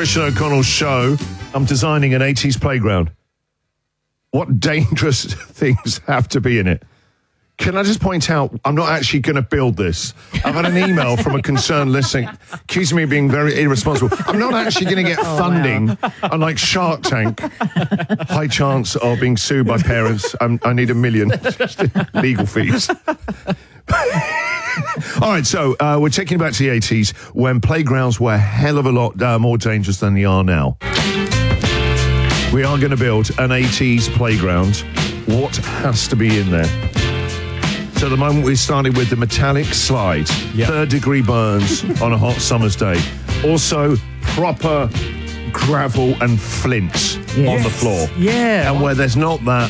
Christian O'Connell show. I'm designing an 80s playground. What dangerous things have to be in it? Can I just point out, I'm not actually going to build this. I've had an email from a concerned listener accusing me of being very irresponsible. I'm not actually going to get funding, unlike Shark Tank. High chance of being sued by parents. I need $1 million legal fees. All right, so we're taking it back to the 80s when playgrounds were a hell of a lot more dangerous than they are now. We are going to build an 80s playground. What has to be in there? So at the moment we started with the metallic slide, third-degree burns on a hot summer's day. Also, proper gravel and flint on the floor. Yeah. And where there's not that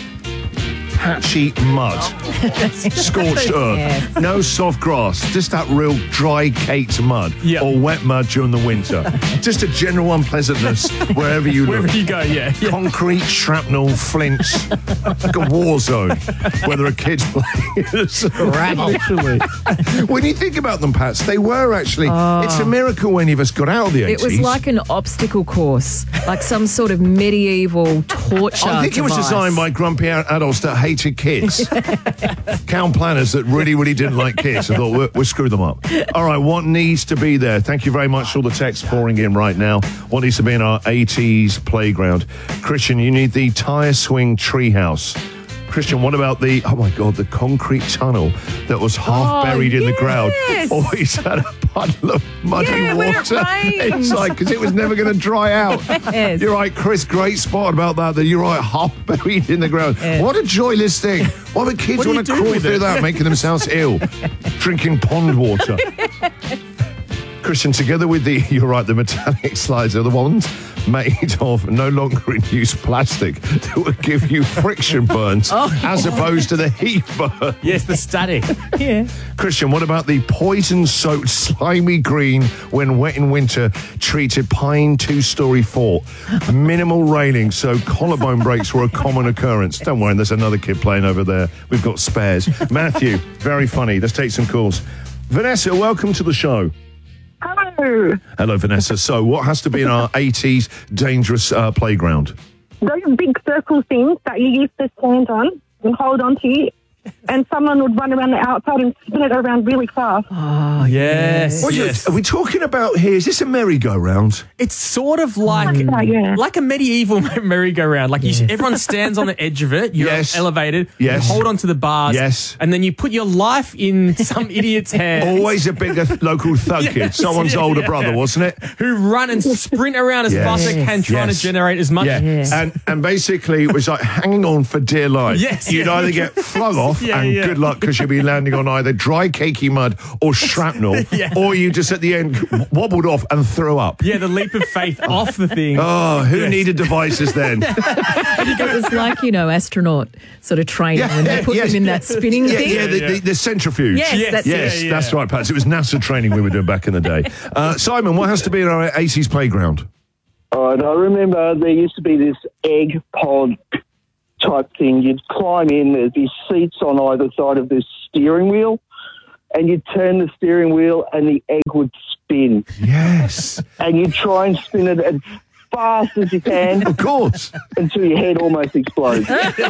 patchy mud, scorched earth, no soft grass, just that real dry caked mud or wet mud during the winter. Just a general unpleasantness wherever you look. Wherever you go, yeah. Concrete, shrapnel, flint, like a war zone where there are kids playing. Actually. When you think about them, Pats, they were actually, it's a miracle any of us got out of the 80s. It was like an obstacle course, like some sort of medieval torture I think it was device. designed by grumpy adults that hated kids. Town planners that really, really didn't like kids. I thought, we'll screw them up. All right, what needs to be there? Thank you very much for all the texts pouring in right now. What needs to be in our 80s playground? Christian, you need the tyre swing treehouse. Christian, what about the concrete tunnel that was half buried in the ground? Always had a puddle of muddy water. It's like, because it was never going to dry out. Yes. You're right, Chris, great spot about that you're right, half buried in the ground. Yes. What a joyless thing. Why would kids want to crawl through that, making themselves ill? Drinking pond water. Christian, together with the metallic slides are the ones made of no longer in use plastic that would give you friction burns as opposed to the heat burn. Yes, the static. Yeah. Christian, what about the poison-soaked, slimy green, when wet in winter, treated pine two-story fort? Minimal railing, so collarbone breaks were a common occurrence. Don't worry, there's another kid playing over there. We've got spares. Matthew, very funny. Let's take some calls. Vanessa, welcome to the show. Hello. Hello, Vanessa. So what has to be in our 80s dangerous playground? Those big circle things that you used to stand on and hold on to, and someone would run around the outside and spin it around really fast. Oh, yes. Are we talking about here? Is this a merry-go-round? It's sort of like a medieval merry-go-round. Like everyone stands on the edge of it. You're elevated. Yes. You hold onto the bars. Yes. And then you put your life in some idiot's hands. Always a bigger local thug kid. Someone's older brother, wasn't it? Who run and sprint around as fast as they can, trying to generate as much. And basically it was like hanging on for dear life. You'd either get flung off and good luck because you'd be landing on either dry cakey mud or shrapnel, or you just at the end wobbled off and threw up. Yeah, the leap of faith off the thing. Oh, who needed devices then? It was like, astronaut sort of training when they put them in that spinning thing. Yeah, the centrifuge. Yes, that's right, Pat. It was NASA training we were doing back in the day. Simon, what has to be in our 80s playground? All right, I remember there used to be this egg pod type thing. You'd climb in, there'd be seats on either side of this steering wheel, and you'd turn the steering wheel and the egg would spin. Yes. And you'd try and spin it as fast as you can. Of course. Until your head almost explodes.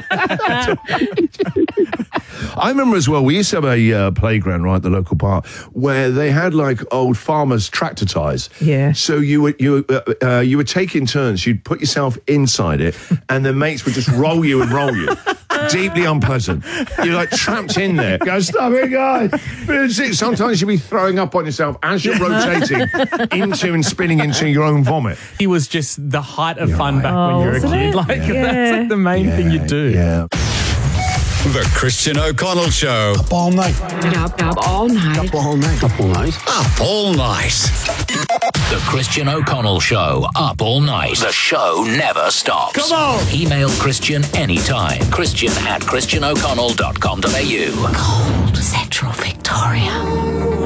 I remember as well, we used to have a playground right at the local park where they had like old farmers' tractor tyres. Yeah. So you would take in turns. You'd put yourself inside it, and the mates would just roll you and roll you. Deeply unpleasant. You're like trapped in there. Go, stop it, guys. Sometimes you'll be throwing up on yourself as you're rotating into and spinning into your own vomit. It was just the height of fun back when you were a kid. That's like the main thing you do. Yeah. The Christian O'Connell Show. Up all night. Up all night. Up all night. Up all night. Up all night. The Christian O'Connell Show. Up all night. The show never stops. Come on. Email Christian anytime. Christian@christianoconnell.com.au. Cold Central Victoria.